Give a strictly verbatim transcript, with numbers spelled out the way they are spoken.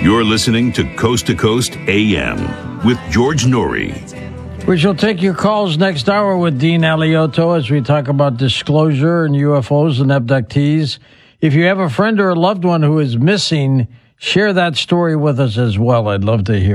You're listening to Coast to Coast A M with George Noory. We shall take your calls next hour with Dean Alioto as we talk about disclosure and U F Os and abductees. If you have a friend or a loved one who is missing, share that story with us as well. I'd love to hear.